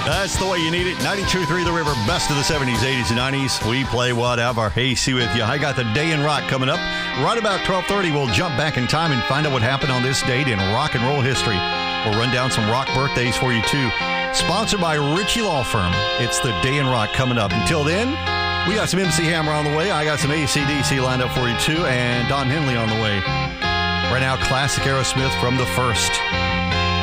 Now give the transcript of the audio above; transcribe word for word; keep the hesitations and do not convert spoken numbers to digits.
That's the way you need it. ninety-two point three The River, best of the seventies, eighties, and nineties. We play whatever. Hey, see with you. I got the Day in Rock coming up. Right about twelve thirty, we'll jump back in time and find out what happened on this date in rock and roll history. We'll run down some rock birthdays for you, too. Sponsored by Ritchie Law Firm. It's the Day in Rock coming up. Until then, we got some M C Hammer on the way. I got some A C D C lined up for you, too, and Don Henley on the way. Right now, classic Aerosmith from the first.